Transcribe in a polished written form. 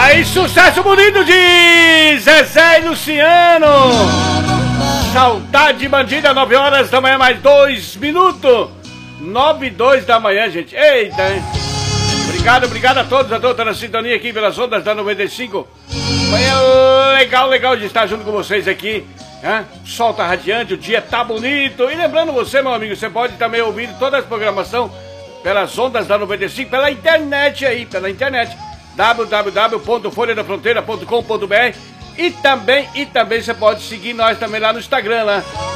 Aí, sucesso bonito de Zezé e Luciano. Saudade bandida, 9 horas da manhã, mais 2 minutos. 9:02 da manhã, gente. Eita, hein? Obrigado a todos, a toda na sintonia aqui pelas ondas da 95. Manhã legal de estar junto com vocês aqui. Hein? O sol tá radiante, o dia tá bonito. E lembrando você, meu amigo, você pode também ouvir toda a programação pelas ondas da 95, pela internet aí, pela internet. www.folhadafronteira.com.br. E também você pode seguir nós também lá no Instagram, lá,